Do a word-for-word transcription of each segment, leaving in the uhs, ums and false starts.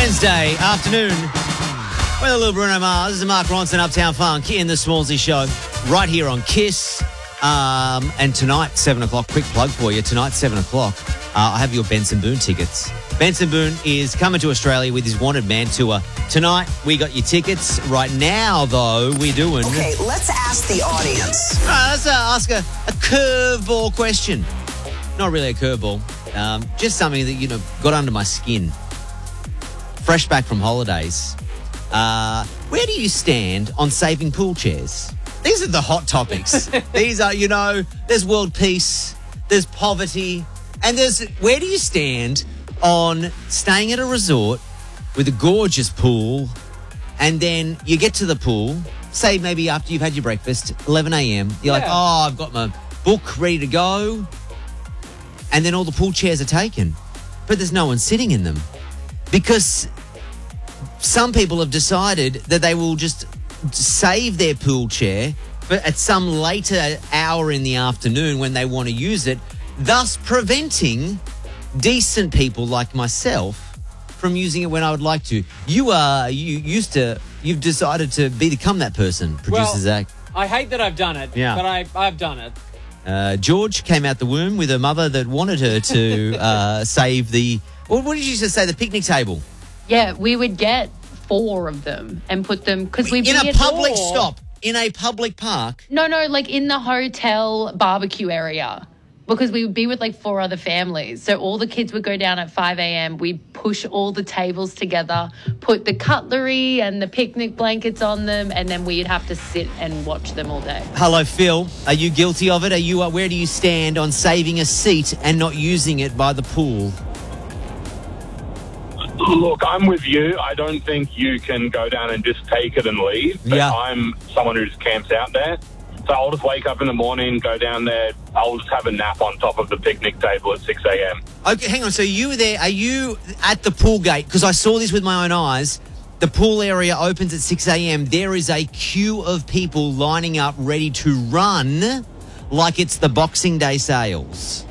Wednesday afternoon with a little Bruno Mars. This is Mark Ronson, Uptown Funk in the Smallsy Show, right here on Kiss. Um, and tonight, seven o'clock, quick plug for you. Tonight, seven o'clock, uh, I have your Benson Boone tickets. Benson Boone is coming to Australia with his Wanted Man tour. Tonight, we got your tickets. Right now, though, we're doing... Okay, let's ask the audience. All right, let's uh, ask a, a curveball question. Not really a curveball. Um, just something that, you know, got under my skin. Fresh back from holidays. Uh, where do you stand on saving pool chairs? These are the hot topics. These are, you know, there's world peace, there's poverty, and there's, where do you stand on staying at a resort with a gorgeous pool, and then you get to the pool, say maybe after you've had your breakfast, eleven a.m., you're like, Yeah. oh, I've got my book ready to go, and then all the pool chairs are taken, but there's no one sitting in them. Because some people have decided that they will just save their pool chair but at some later hour in the afternoon when they want to use it, thus preventing decent people like myself from using it when I would like to. You are, you used to, you've decided to be become that person, producer Well, Zach. I hate that I've done it, Yeah. but I, I've done it. Uh, George came out the womb with a mother that wanted her to uh, save the, what, what did you just say, the picnic table? Yeah, we would get four of them and put them because we In a public stop, in a public park. No, no, like in the hotel barbecue area because we would be with like four other families. So all the kids would go down at five a.m. We'd push all the tables together, put the cutlery and the picnic blankets on them, and then we'd have to sit and watch them all day. Hello, Phil. Are you guilty of it? Are you? Uh, where do you stand on saving a seat and not using it by the pool? Look, I'm with you. I don't think you can go down and just take it and leave. But Yeah. I'm someone who just camps out there. So I'll just wake up in the morning, go down there. I'll just have a nap on top of the picnic table at six a.m. Okay, hang on. So you were there. Are you at the pool gate? Because I saw this with my own eyes. The pool area opens at six a.m. There is a queue of people lining up ready to run like it's the Boxing Day sales.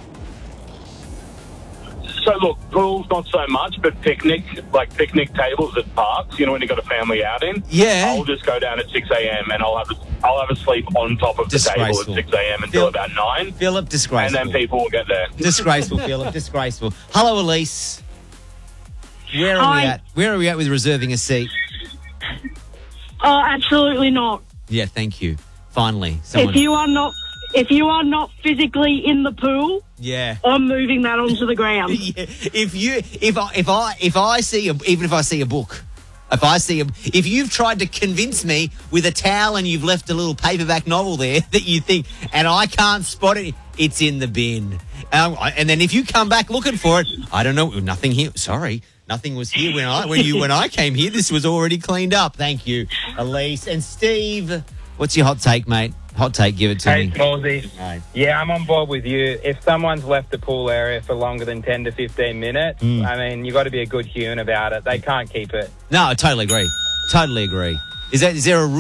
So look, pools not so much, but picnic, like picnic tables at parks, you know, when you've got a family outing. Yeah. I'll just go down at six a.m. and I'll have a, I'll have a sleep on top of the table at Disgraceful. six a.m. until Phil- about nine. Philip, And disgraceful. then people will get there. Disgraceful, Philip. Disgraceful. Hello, Elise. Where are we Hi. at? Where are we at with reserving a seat? Oh, absolutely not. Yeah, thank you. Finally, someone. If you are not, if you are not physically in the pool, Yeah. I'm moving that onto the ground. Yeah, if you, if I, if I, if I see, a, even if I see a book, if I see a, if you've tried to convince me with a towel and you've left a little paperback novel there that you think, and I can't spot it, it's in the bin. Um, I- and then if you come back looking for it, I don't know, nothing here. Sorry, nothing was here when I, when you, when I came here. This was already cleaned up. Thank you, Elise and Steve. What's your hot take, mate? Hot take, give it to Hey, me. Smallsy. Hey. Yeah, I'm on board with you. If someone's left the pool area for longer than ten to fifteen minutes, Mm. I mean, you got to be a good human about it. They can't keep it. No, I totally agree. Totally agree. Is that is there a